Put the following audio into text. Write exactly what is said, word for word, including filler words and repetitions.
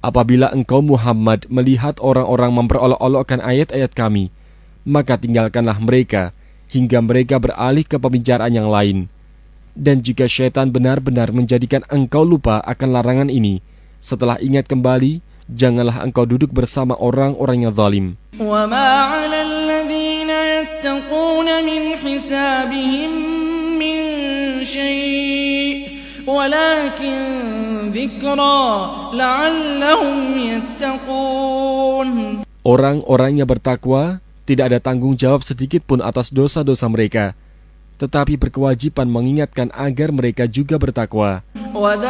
Apabila engkau Muhammad melihat orang-orang memperolok-olokkan ayat-ayat kami, maka tinggalkanlah mereka hingga mereka beralih ke pembicaraan yang lain. Dan jika syaitan benar-benar menjadikan engkau lupa akan larangan ini, setelah ingat kembali, janganlah engkau duduk bersama orang-orang yang zalim. وَمَا عَلَى الَّذِينَ يَتَّقُونَ مِنْ حِسَابِهِمْ مِنْ شَيْءٍ وَلَكِنْ ذِكْرَى لَعَلَّهُمْ يَتَّقُونَ. Orang-orang yang bertakwa tidak ada tanggung jawab sedikit pun atas dosa-dosa mereka, tetapi berkewajiban mengingatkan agar mereka juga bertakwa.